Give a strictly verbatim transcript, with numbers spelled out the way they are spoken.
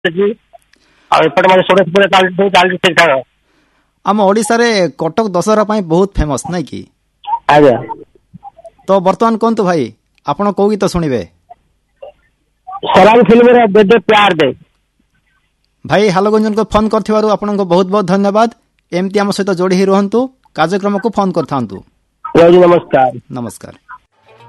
एपटे मतलब षोडश पूजा चलती ठीक ठाक। आम ओडिशा रे कटक दशहरा पाई बहुत फेमस नहीं कि? आज्ञा तो बर्तमान कहतु भाई आपण को गीत शुणिबे? सलाम फिल्म रे दे दे प्यार दे। भाई हालगंजन को फोन करथिबारु आपनको बहुत बहुत धन्यवाद। एमती आम सहित जोड़ी ही रहंतु, कार्यक्रम को फोन करथांतु। नमस्कार नमस्कार।